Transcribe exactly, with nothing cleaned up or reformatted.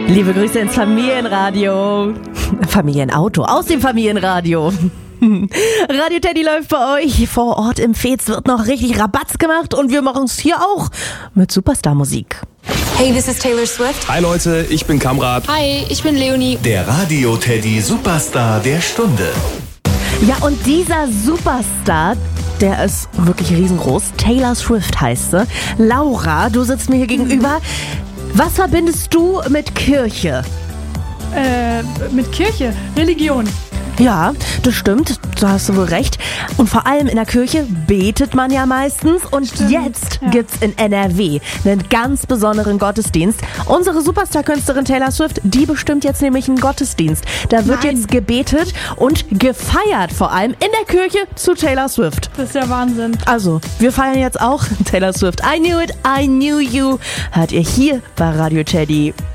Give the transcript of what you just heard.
Liebe Grüße ins Familienradio. Familienauto aus dem Familienradio. Radio Teddy läuft bei euch. Vor Ort im Fez wird noch richtig Rabatz gemacht und wir machen es hier auch mit Superstar-Musik. Hey, this is Taylor Swift. Hi Leute, ich bin Kamrat. Hi, ich bin Leonie. Der Radio Teddy Superstar der Stunde. Ja, und dieser Superstar, der ist wirklich riesengroß. Taylor Swift heißt sie. Laura, du sitzt mir hier gegenüber. Was verbindest du mit Kirche? Äh, mit Kirche? Religion. Ja, das stimmt, da hast du wohl recht. Und vor allem in der Kirche betet man ja meistens. Und Stimmt, jetzt ja. gibt's in N R W einen ganz besonderen Gottesdienst. Unsere Superstar-Künstlerin Taylor Swift, die bestimmt jetzt nämlich einen Gottesdienst. Da wird Nein. jetzt gebetet und gefeiert, vor allem in der Kirche zu Taylor Swift. Das ist ja Wahnsinn. Also, wir feiern jetzt auch Taylor Swift. I knew it, I knew you. Hört ihr hier bei Radio Teddy.